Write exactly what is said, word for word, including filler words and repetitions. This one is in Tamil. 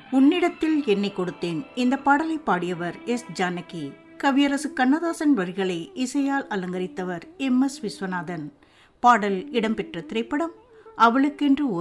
உன்னிடத்தில் என்னை கொடுத்தேன். இந்த பாடலை பாடியவர் எஸ் ஜானகி. கவியரசு கண்ணதாசன் வரிகளை இசையால் அலங்கரித்தவர் எம் எஸ் விஸ்வநாதன். பாடல் இடம்பெற்ற திரைப்படம் அவளுக்கென்று